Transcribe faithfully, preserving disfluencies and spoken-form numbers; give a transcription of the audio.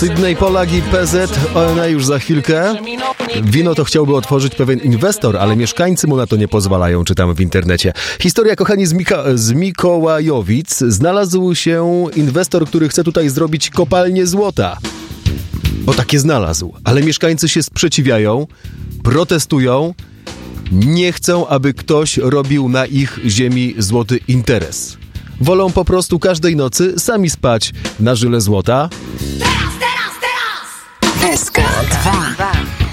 Sydney Polak i P Z, ona już za chwilkę. Wino to chciałby otworzyć pewien inwestor, ale mieszkańcy mu na to nie pozwalają, czytam w internecie. Historia, kochani, z, Mika- z Mikołajowic. Znalazł się inwestor, który chce tutaj zrobić kopalnię złota. Bo takie znalazł, ale mieszkańcy się sprzeciwiają, protestują, nie chcą, aby ktoś robił na ich ziemi złoty interes. Wolą po prostu każdej nocy sami spać na żyle złota. S K dwa.